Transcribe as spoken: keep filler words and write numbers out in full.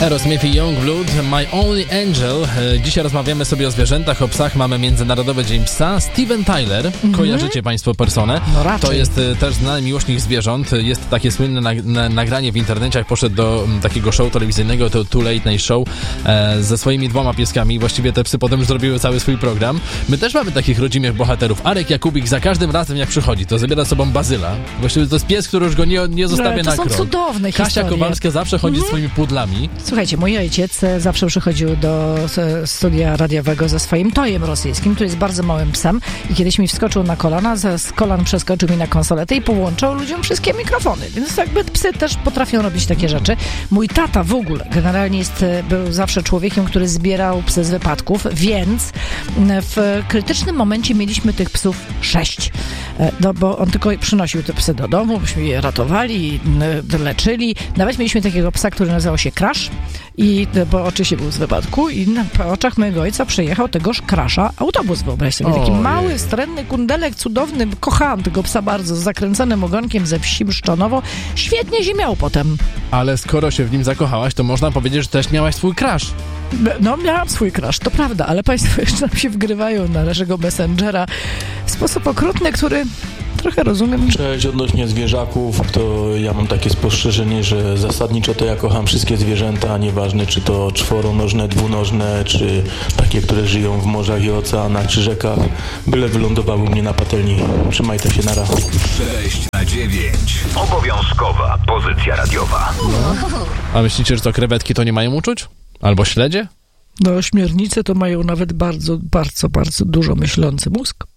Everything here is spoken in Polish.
Aerosmith i Youngblood, My Only Angel. Dzisiaj rozmawiamy sobie o zwierzętach, o psach. Mamy Międzynarodowy Dzień Psa. Steven Tyler, mm-hmm. kojarzycie Państwo personę? No raczej. To jest też znany miłośnik zwierząt. Jest takie słynne na, na, nagranie w internecie, jak poszedł do m, takiego show telewizyjnego, to Too Late Night Show, e, ze swoimi dwoma pieskami. Właściwie te psy potem już zrobiły cały swój program. My też mamy takich rodzimych bohaterów. Arek Jakubik za każdym razem, jak przychodzi, to zabiera z sobą Bazyla. Właściwie to jest pies, który już go nie, nie zostawia no, na krok. To są cudowne Kasia historie. Kowalska zawsze chodzi mm-hmm. z swoimi pudlami. Słuchajcie, mój ojciec zawsze przychodził do studia radiowego ze swoim tojem rosyjskim, który jest bardzo małym psem i kiedyś mi wskoczył na kolana, z kolan przeskoczył mi na konsoletę i połączał ludziom wszystkie mikrofony. Więc jakby psy też potrafią robić takie rzeczy. Mój tata w ogóle generalnie jest, był zawsze człowiekiem, który zbierał psy z wypadków, więc w krytycznym momencie mieliśmy tych psów sześć. No bo on tylko przynosił te psy do domu, myśmy je ratowali, leczyli. Nawet mieliśmy takiego psa, który nazywał się Crash, i, bo oczywiście był z wypadku i na oczach mojego ojca przejechał tegoż Crasha autobus, wyobraź sobie. Taki mały, wstrętny kundelek, cudowny. Kochałam tego psa bardzo, z zakręconym ogonkiem ze wsi Mszczonowo. Świetnie się miał potem. Ale skoro się w nim zakochałaś, to można powiedzieć, że też miałaś swój crush. No, miałam swój crush, to prawda, ale państwo jeszcze nam się wgrywają na naszego Messengera w sposób okrutny, który trochę rozumiem. Cześć, odnośnie zwierzaków, to ja mam takie spostrzeżenie, że zasadniczo to ja kocham wszystkie zwierzęta, nieważne czy to czworonożne, dwunożne, czy takie, które żyją w morzach i oceanach, czy rzekach, byle wylądowały mnie na patelni. Trzymajcie się, nara. sześć na dziewięć. Obowiązkowa pozycja radiowa. No. A myślicie, że to krewetki to nie mają uczuć? Albo śledzie? No, śmiernice to mają nawet bardzo, bardzo, bardzo dużo myślący mózg.